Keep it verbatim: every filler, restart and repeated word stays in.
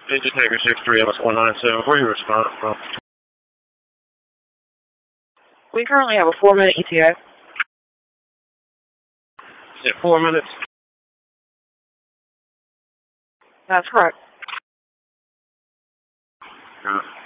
Engine Taker six three M S one nine seven, where are you responding from? We currently have a four-minute E T A. Is it four minutes? That's correct. Good.